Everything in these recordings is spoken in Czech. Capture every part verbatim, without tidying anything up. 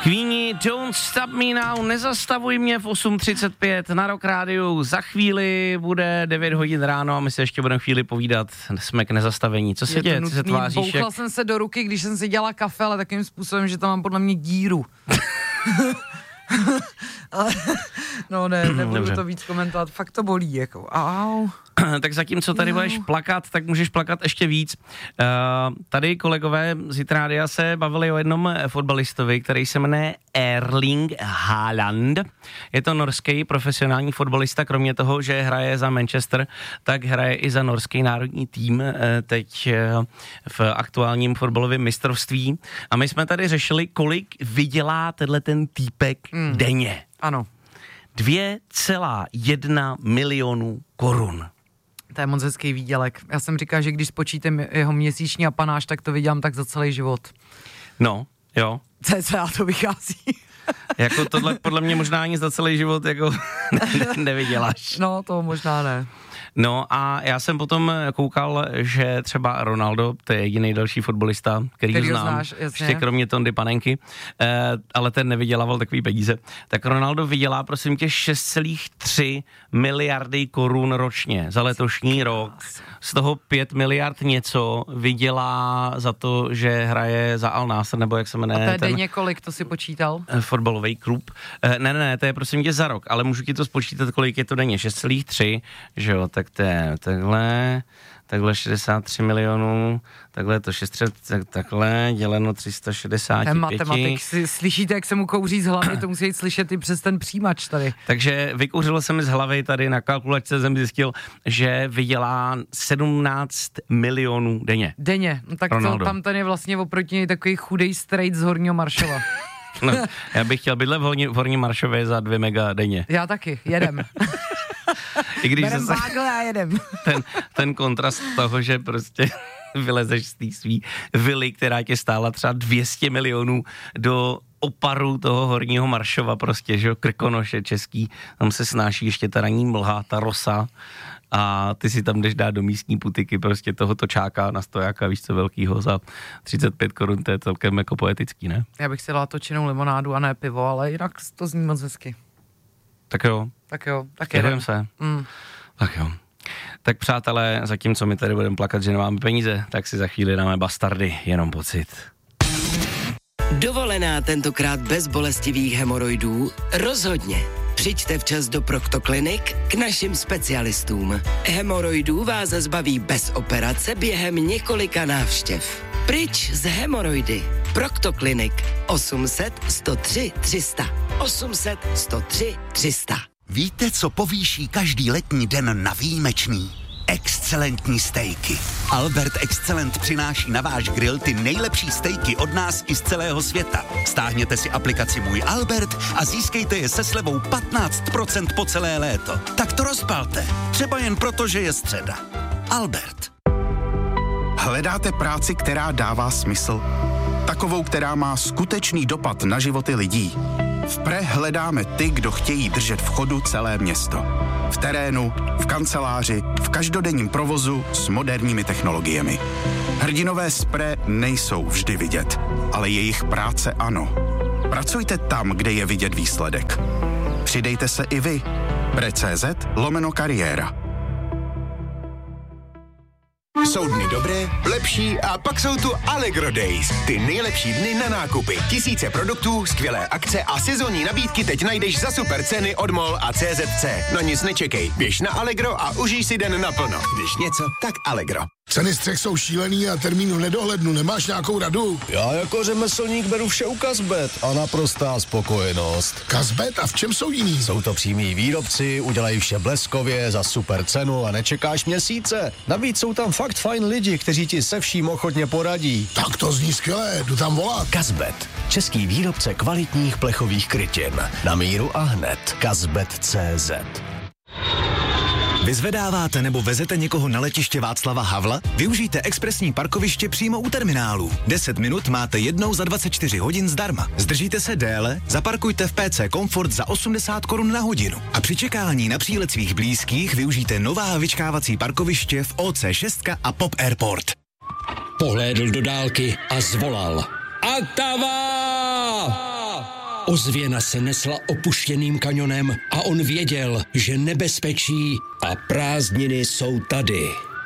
Queeni, Don't Stop Me Now, nezastavuj mě v osm třicet pět na Rock Rádiu. Za chvíli bude devět hodin ráno a my se ještě budeme chvíli povídat. Jsme k nezastavení. Co se děje? Co se tváříš? Bouchla jak... jsem se do ruky, když jsem si dělala kafe, ale takým způsobem, že tam mám podle mě díru. Ale, no ne, nebudu Dobře. to víc komentovat, fakt to bolí, jako au. Tak zatímco tady no. budeš plakat, tak můžeš plakat ještě víc. Uh, tady kolegové z Hit Rádia se bavili o jednom fotbalistovi, který se jmenuje Erling Haaland. Je to norský profesionální fotbalista, kromě toho, že hraje za Manchester, tak hraje i za norský národní tým teď v aktuálním fotbalovém mistrovství. A my jsme tady řešili, kolik vydělá tenhle ten týpek mm. denně. Ano. dvě celá jedna milionu korun. To je moc hezký výdělek. Já jsem říkal, že když spočítám jeho měsíční apanáž, tak to vydělám tak za celý život. No, jo. Cca to vychází. Jako tohle podle mě možná ani za celý život jako nevyděláš. No, to možná ne. No a já jsem potom koukal, že třeba Ronaldo, to je jediný další fotbalista, který, který ho znám, znáš, ještě kromě Tondy Panenky, eh, ale ten nevydělával takový peníze. Tak Ronaldo vydělá, prosím tě, šest celá tři miliardy korun ročně za letošní rok. Z toho pět miliard něco vydělá za to, že hraje za Al Nassr, nebo jak se jmenuje. A to je denně kolik, to si počítal? Fotbalový klub. Eh, ne, ne, ne, to je prosím tě za rok, ale můžu ti to spočítat, kolik je to denně. šest celá tři, že jo, tak to je takhle, takhle šedesát tři milionů, takhle to šest, tak, takhle, děleno tři sta šedesát pět. Ten matematik, slyšíte, jak se mu kouří z hlavy, to musí jít slyšet i přes ten přijímač tady. Takže vykouřilo se mi z hlavy, tady na kalkulačce jsem zjistil, že vydělá sedmnáct milionů denně. Denně, no tak to, tam ten je vlastně oproti něj takový chudej strejt z Horního Maršova. No, já bych chtěl bydlet v Horní, v Horní Maršově za dvě mega denně. Já taky, jedem. I když Berem zase vágle a jedem. Ten, ten kontrast toho, že prostě vylezeš z té svý vily, která tě stála třeba dvě stě milionů do oparu toho Horního Maršova prostě, že jo, Krkonoše český, tam se snáší ještě ta ranní mlha, ta rosa a ty si tam jdeš dát do místní putiky prostě toho točáka na stojáka, víš co, velkýho za třicet pět korun, to je celkem jako poetický, ne? Já bych si dala točenou limonádu a ne pivo, ale jinak to zní moc hezky. Tak jo. Tak jo, tak jedem se. Mm. Tak jo. Tak přátelé, zatímco my tady budeme plakat, že nemáme peníze, tak si za chvíli dáme Bastardy, jenom pocit. Dovolená tentokrát bez bolestivých hemoroidů? Rozhodně. Přijďte včas do Proctoclinic k našim specialistům. Hemoroidů vás zbaví bez operace během několika návštěv. Pryč z hemoroidy. Proctoclinic osm set, sto tři, tři sta. osm set, sto tři, tři sta. Víte, co povýší každý letní den na výjimečný? Excelentní stejky. Albert Excellent přináší na váš grill ty nejlepší stejky od nás i z celého světa. Stáhněte si aplikaci Můj Albert a získejte je se slevou patnáct procent po celé léto. Tak to rozpalte. Třeba jen proto, že je středa. Albert. Hledáte práci, která dává smysl? Takovou, která má skutečný dopad na životy lidí? V Pre hledáme ty, kdo chtějí držet v chodu celé město. V terénu, v kanceláři, v každodenním provozu s moderními technologiemi. Hrdinové z Pre nejsou vždy vidět, ale jejich práce ano. Pracujte tam, kde je vidět výsledek. Přidejte se i vy. Pre.cz lomeno kariéra. Jsou dny dobré, lepší a pak jsou tu Allegro Days. Ty nejlepší dny na nákupy. Tisíce produktů, skvělé akce a sezónní nabídky teď najdeš za super ceny od MOL a C Z C. No nic nečekej, běž na Allegro a užij si den naplno. Když něco, tak Allegro. Ceny střech jsou šílený a termín v nedohlednu. Nemáš nějakou radu? Já jako řemeslník beru vše u Kazbet a naprostá spokojenost. Kazbet? A v čem jsou jiný? Jsou to přímí výrobci, udělají vše bleskově, za super cenu a nečekáš měsíce. Navíc jsou tam fakt fajn lidi, kteří ti se vším ochotně poradí. Tak to zní skvělé, jdu tam volat. Kazbet, český výrobce kvalitních plechových krytin. Na míru a hned. Kazbet tečka cé zet. Vyzvedáváte nebo vezete někoho na letiště Václava Havla? Využijte expresní parkoviště přímo u terminálu. deset minut máte jednou za dvacet čtyři hodin zdarma. Zdržíte se déle? Zaparkujte v P C Comfort za osmdesát korun na hodinu. A při čekání na přílet svých blízkých využijte nová vyčkávací parkoviště v O C šest a Pop Airport. Pohlédl do dálky a zvolal. Atava! Ozvěna se nesla opuštěným kanionem a on věděl, že nebezpečí a prázdniny jsou tady.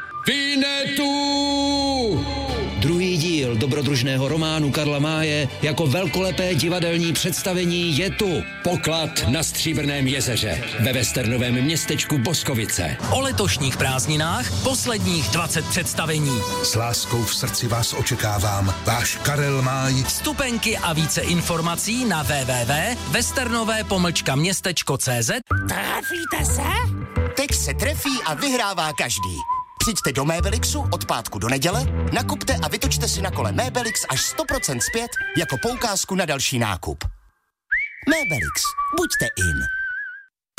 Vinetu! Druhý díl dobrodružného románu Karla Máje jako velkolepé divadelní představení je tu. Poklad na Stříbrném jezeře ve westernovém městečku Boskovice. O letošních prázdninách posledních dvacet představení. S láskou v srdci vás očekávám. Váš Karel Máj. Vstupenky a více informací na w w w tečka westernové pomlčka městečko tečka cé zet. Trefíte se? Teď se trefí a vyhrává každý. Přijďte do Mébelixu od pátku do neděle, nakupte a vytočte si na kole Mébelix až sto procent zpět jako poukázku na další nákup. Mébelix. Buďte in.